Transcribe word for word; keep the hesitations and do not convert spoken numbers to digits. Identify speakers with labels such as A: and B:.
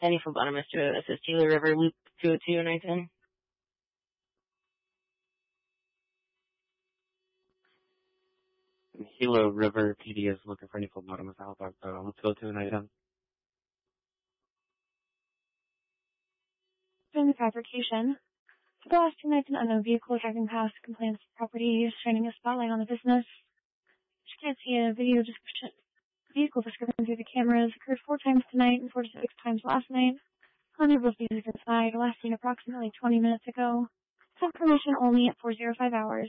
A: Any phlebotomist to assist Gila River Loop two oh two nine ten.
B: Gila River P D is looking for any phlebotomist. I'll talk to Let's go to an item.
C: During the fabrication, for the last two nights, an unknown vehicle driving past complains the property, shining a spotlight on the business. She can't see a video description. Vehicle description through the cameras occurred four times tonight and four to six times last night. Hundreds of vehicles inside, last seen approximately twenty minutes ago. Confirmation only at four oh five hours.